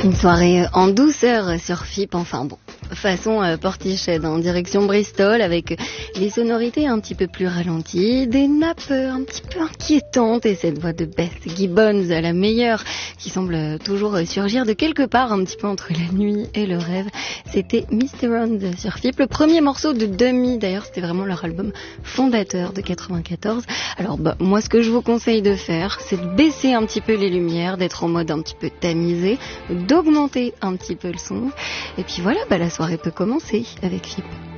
Une soirée en douceur sur FIP, enfin bon, façon Portiched en direction Bristol avec les sonorités un petit peu plus ralenties, des nappes un petit peu inquiétantes et cette voix de Beth Gibbons à la meilleure qui semble toujours surgir de quelque part un petit peu entre la nuit et le rêve. C'était Mr. Round sur FIP, le premier morceau de Dummy, d'ailleurs c'était vraiment leur album fondateur de 94. Alors moi ce que je vous conseille de faire, c'est de baisser un petit peu les lumières, d'être en mode un petit peu tamisé, d'augmenter un petit peu le son. Et puis voilà, la soirée peut commencer avec FIP.